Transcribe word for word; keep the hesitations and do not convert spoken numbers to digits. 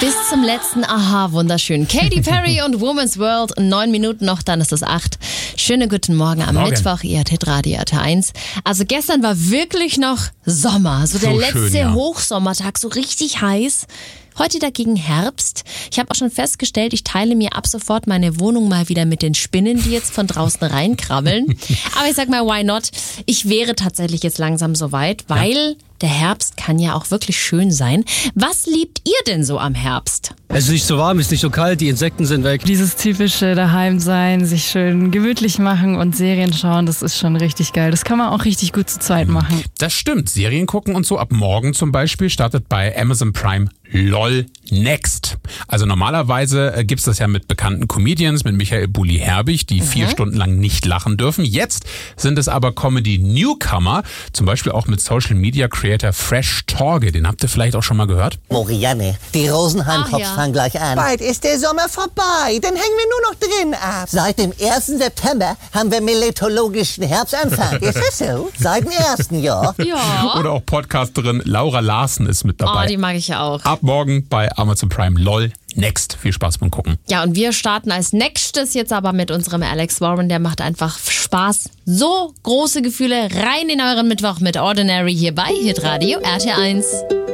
Bis zum letzten Aha, wunderschön. Katy Perry und Woman's World. Neun Minuten noch, dann ist es acht. Schönen guten Morgen am Morgen. Mittwoch, ihr hört Hitradio R T eins. Also gestern war wirklich noch Sommer. So der So letzte schön, ja. Hochsommertag, so richtig heiß. Heute dagegen Herbst. Ich habe auch schon festgestellt, ich teile mir ab sofort meine Wohnung mal wieder mit den Spinnen, die jetzt von draußen reinkrabbeln. Aber ich sag mal, why not? Ich wäre tatsächlich jetzt langsam soweit, weil der Herbst kann ja auch wirklich schön sein. Was liebt ihr denn so am Herbst? Es ist nicht so warm, es ist nicht so kalt, die Insekten sind weg. Dieses typische daheim sein, sich schön gemütlich machen und Serien schauen, das ist schon richtig geil. Das kann man auch richtig gut zu zweit machen. Das stimmt. Serien gucken und so. Ab morgen zum Beispiel startet bei Amazon Prime LOL Next. Also normalerweise äh, gibt's das ja mit bekannten Comedians, mit Michael Bulli-Herbig, die mhm. vier Stunden lang nicht lachen dürfen. Jetzt sind es aber Comedy-Newcomer, zum Beispiel auch mit Social-Media-Creator Fresh Torge. Den habt ihr vielleicht auch schon mal gehört? Morianne, die Rosenheim-Pops ja. fangen gleich an. Bald ist der Sommer vorbei, dann hängen wir nur noch drin ab. Seit dem ersten September haben wir meteorologischen Herbstanfang. Ist das so? Seit dem ersten Jahr. Ja. Oder auch Podcasterin Laura Larsen ist mit dabei. Oh, die mag ich ja auch. Ab morgen bei Amazon Prime LOL Next. Viel Spaß beim Gucken. Ja, und wir starten als nächstes jetzt aber mit unserem Alex Warren. Der macht einfach Spaß. So große Gefühle rein in euren Mittwoch mit Ordinary hier bei Hitradio R T eins.